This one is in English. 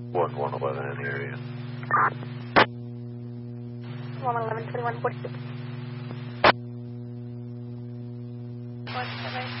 111 in the area. 111, 21, 46. 17.